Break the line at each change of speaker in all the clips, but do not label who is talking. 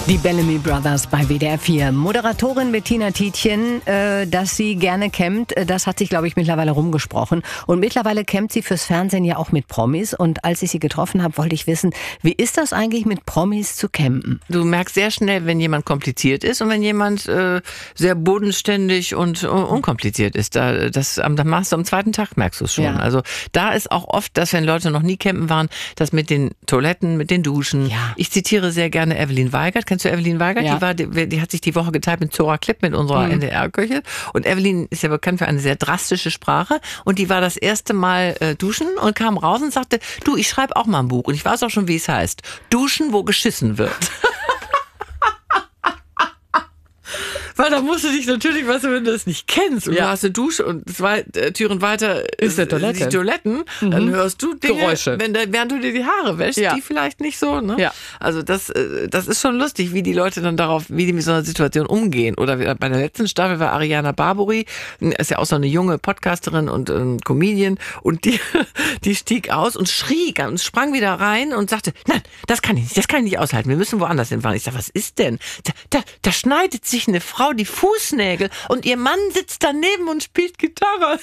Die Bellamy Brothers bei WDR 4. Moderatorin Bettina Tietjen, dass sie gerne campt, das hat sich, glaube ich, mittlerweile rumgesprochen. Und mittlerweile campt sie fürs Fernsehen ja auch mit Promis. Und als ich sie getroffen habe, wollte ich wissen, wie ist das eigentlich mit Promis zu campen?
Du merkst sehr schnell, wenn jemand kompliziert ist und wenn jemand sehr bodenständig und unkompliziert ist. Das machst du am zweiten Tag, merkst du es schon. Ja. Also da ist auch oft, dass wenn Leute noch nie campen waren, das mit den Toiletten, mit den Duschen. Ja. Ich zitiere sehr gerne Evelyn Weigert. Kennst du Evelyn Weigert?
Ja.
Die hat sich die Woche geteilt mit Zora Klipp, mit unserer NDR-Köche. Und Evelyn ist ja bekannt für eine sehr drastische Sprache. Und die war das erste Mal duschen und kam raus und sagte, du, ich schreibe auch mal ein Buch. Und ich weiß auch schon, wie es heißt. Duschen, wo geschissen wird. Weil da musst du dich natürlich, weißt du, wenn du das nicht kennst und du hast eine Dusche und 2 Türen weiter ist die Toiletten, dann hörst du Dinge,
Geräusche.
Während du dir die Haare wäschst, die vielleicht nicht so, ne? Ja. Also das ist schon lustig, wie die Leute dann wie die mit so einer Situation umgehen. Oder bei der letzten Staffel war Ariana Barbary, ist ja auch so eine junge Podcasterin und Comedian, und die stieg aus und schrie und sprang wieder rein und sagte, nein, das kann ich nicht aushalten, wir müssen woanders hinfahren. Ich sag, was ist denn? Da schneidet sich eine Frau die Fußnägel und ihr Mann sitzt daneben und spielt Gitarre.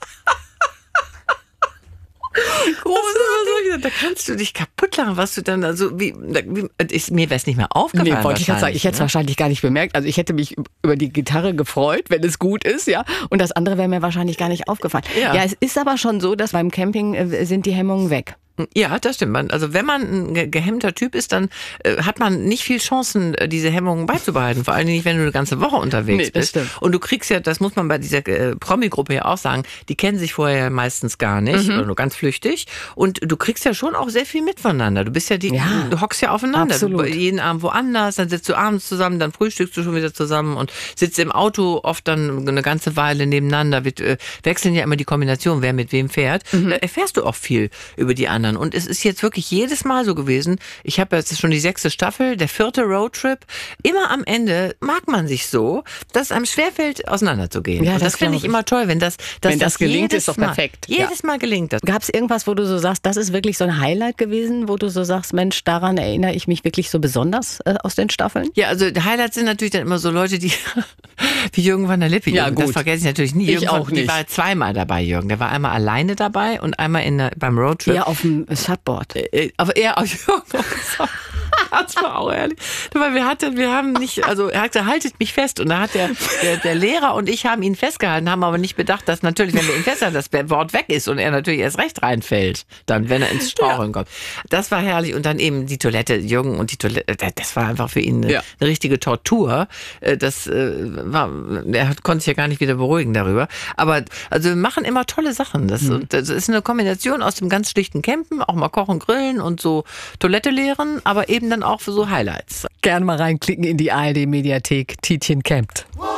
Großartig. Da kannst du dich kaputt lachen, was du dann, also mir wäre es nicht mehr aufgefallen. Nee,
wollte ich gerade sagen, ich hätte es wahrscheinlich gar nicht bemerkt. Also ich hätte mich über die Gitarre gefreut, wenn es gut ist, ja. Und das andere wäre mir wahrscheinlich gar nicht aufgefallen. Ja, es ist aber schon so, dass beim Camping sind die Hemmungen weg.
Ja, das stimmt. Also wenn man ein gehemmter Typ ist, dann hat man nicht viel Chancen, diese Hemmungen beizubehalten. Vor allem nicht, wenn du eine ganze Woche unterwegs bist. Stimmt. Und du kriegst ja, das muss man bei dieser Promi-Gruppe ja auch sagen, die kennen sich vorher ja meistens gar nicht oder nur ganz flüchtig. Und du kriegst ja schon auch sehr viel mit voneinander. Du bist ja du hockst ja aufeinander.
Absolut.
Jeden Abend woanders, dann sitzt du abends zusammen, dann frühstückst du schon wieder zusammen und sitzt im Auto oft dann eine ganze Weile nebeneinander. Wir wechseln ja immer die Kombination, wer mit wem fährt. Da erfährst du auch viel über die anderen. Und es ist jetzt wirklich jedes Mal so gewesen, ich habe jetzt schon die 6. Staffel, der 4. Roadtrip, immer am Ende mag man sich so, dass es einem schwerfällt, auseinanderzugehen.
Ja,
und das finde ich immer toll, wenn das
gelingt, ist doch perfekt.
Jedes Mal gelingt das.
Gab es irgendwas, wo du so sagst, das ist wirklich so ein Highlight gewesen, wo du so sagst, Mensch, daran erinnere ich mich wirklich so besonders aus den Staffeln?
Ja, also die Highlights sind natürlich dann immer so Leute, die wie Jürgen van der Lippe.
Ja, gut.
Das vergesse ich natürlich nie.
Ich auch nicht.
Die war zweimal dabei, Jürgen. Der war einmal alleine dabei und einmal beim Roadtrip.
Ja, auf dem Subboard.
Aber er auch Jürgen. Das war auch ehrlich. Weil er hat gesagt, haltet mich fest. Und da hat der Lehrer und ich haben ihn festgehalten, haben aber nicht bedacht, dass natürlich, wenn wir ihn festhalten, das Wort weg ist und er natürlich erst recht reinfällt, dann, wenn er ins Straucheln kommt. Das war herrlich. Und dann eben die Toilette, Jürgen und die Toilette, das war einfach für ihn eine richtige Tortur. Er konnte sich ja gar nicht wieder beruhigen darüber. Aber also wir machen immer tolle Sachen. Das ist eine Kombination aus dem ganz schlichten Campen, auch mal kochen, grillen und so Toilette leeren, aber eben dann auch für so Highlights.
Gerne mal reinklicken in die ARD-Mediathek. Tietjen campt.